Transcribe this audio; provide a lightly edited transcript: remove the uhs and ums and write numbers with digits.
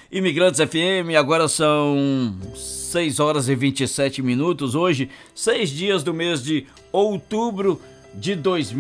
Imigrantes FM, agora são 6 horas e 27 minutos. Hoje, 6 dias do mês de outubro de 2020.